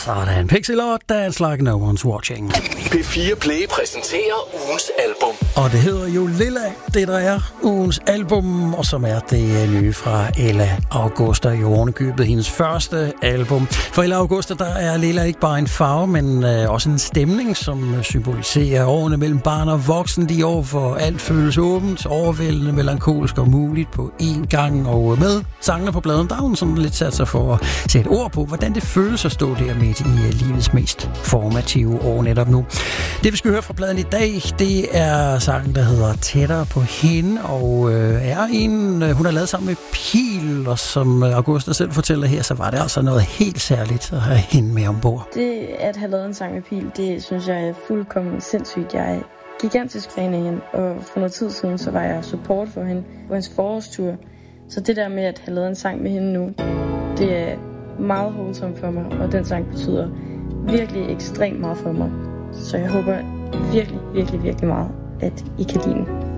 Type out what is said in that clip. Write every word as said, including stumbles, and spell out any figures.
Sådan, Pixie Lord, Dance Like No One's Watching. P fire Play præsenterer ugens album. Og det hedder jo Lilla, det der er ugens album, og som er det nye fra Ella Augusta, i ovenikøbet hendes første album. For Ella Augusta, der er Lilla ikke bare en farve, men øh, også en stemning, som symboliserer årene mellem barn og voksen. De år, hvor alt føles åbent, overvældende, melankolsk og muligt på én gang. Og med sangene på pladen, der har hun sådan lidt sat sig for at sætte ord på, hvordan det føles at stå der midt i livets mest formative år netop nu. Det vi skal høre fra pladen i dag, det er sangen, der hedder Tættere på hende, og øh, er en, øh, hun har lavet sammen med Pil, og som Augusta selv fortæller her, så var det altså noget helt særligt at have hende med ombord. Det at have lavet en sang med Pil, det synes jeg er fuldkommen sindssygt. Jeg er gigantisk fan af hende, og for noget tid siden, så var jeg support for hende på hendes forårstur. Så det der med at have lavet en sang med hende nu, det er meget hovedsomt for mig, og den sang betyder virkelig ekstremt meget for mig. Så jeg håber virkelig, virkelig, virkelig meget, at I kan lide den.